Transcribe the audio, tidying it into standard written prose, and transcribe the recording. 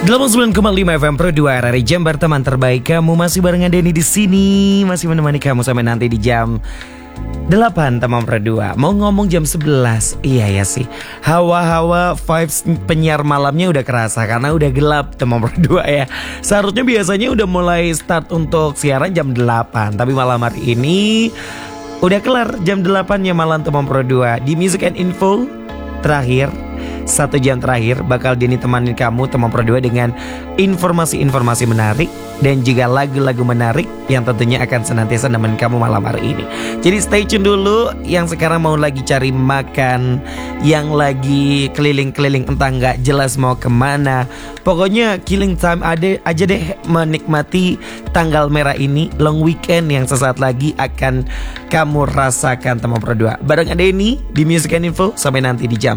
89,5 FM Pro 2 RRI Jember, teman terbaik kamu. Masih barengan Denny di sini, masih menemani kamu sampai nanti di jam 8 teman Pro 2. Mau ngomong jam 11. Iya ya sih. Hawa-hawa vibes penyiar malamnya udah kerasa karena udah gelap teman Pro 2 ya. Seharusnya biasanya udah mulai start untuk siaran jam 8, tapi malam hari ini udah kelar jam 8-nya malam teman Pro 2. Di Music and Info terakhir, 1 jam terakhir bakal Denny temanin kamu teman Pro 2 dengan informasi-informasi menarik dan juga lagu-lagu menarik yang tentunya akan senantiasa nemenin kamu malam hari ini. Jadi stay tune dulu. Yang sekarang mau lagi cari makan, yang lagi keliling-keliling entah nggak jelas mau kemana, pokoknya killing time aja deh menikmati tanggal merah ini, long weekend yang sesaat lagi akan kamu rasakan teman Pro 2. Bareng Denny di Music and Info sampai nanti di jam